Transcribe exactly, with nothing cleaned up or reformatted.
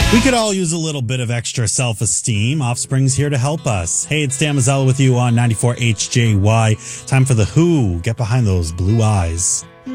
We could all use a little bit of extra self-esteem. Offspring's here to help us. Hey, it's Dan Mazzella with you on ninety-four H J Y. Time for The Who. Get behind those blue eyes.